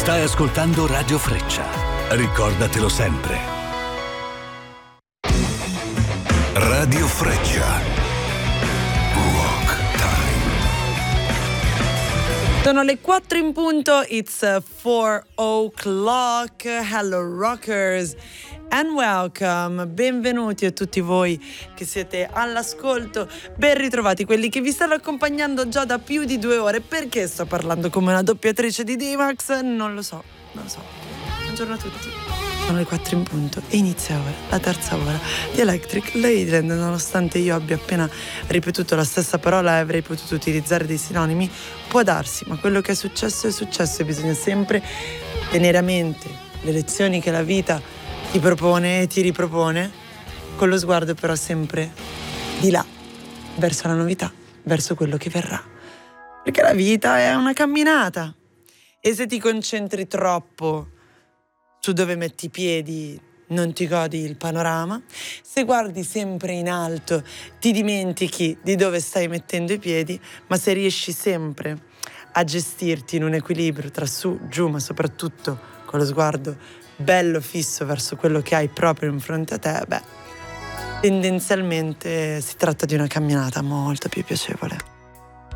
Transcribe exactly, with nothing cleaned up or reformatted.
Stai ascoltando Radio Freccia. Ricordatelo sempre. Radio Freccia. Rock Time. Sono le quattro in punto. It's four o'clock. Hello rockers. And welcome, benvenuti a tutti voi che siete all'ascolto, ben ritrovati quelli che vi stanno accompagnando già da più di due ore. Perché sto parlando come una doppiatrice di D-Max? Non lo so, non lo so. Buongiorno a tutti. Sono le quattro in punto e inizia ora la terza ora di Electric Ladyland. Nonostante io abbia appena ripetuto la stessa parola e avrei potuto utilizzare dei sinonimi, può darsi, ma quello che è successo è successo e bisogna sempre tenere a mente le lezioni che la vita ti propone e ti ripropone, con lo sguardo però sempre di là, verso la novità, verso quello che verrà. Perché la vita è una camminata e se ti concentri troppo su dove metti i piedi non ti godi il panorama. Se guardi sempre in alto ti dimentichi di dove stai mettendo i piedi, ma se riesci sempre a gestirti in un equilibrio tra su, giù, ma soprattutto con lo sguardo bello fisso verso quello che hai proprio in fronte a te, beh, tendenzialmente si tratta di una camminata molto più piacevole.